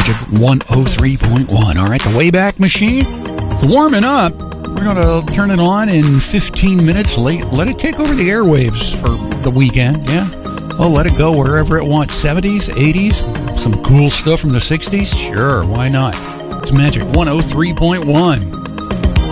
Magic 103.1. All right, the Wayback Machine. It's warming up. We're going to turn it on in 15 minutes. Let it take over the airwaves for the weekend, yeah? Oh, let it go wherever it wants. 70s, 80s, some cool stuff from the 60s? Sure, why not? It's Magic 103.1.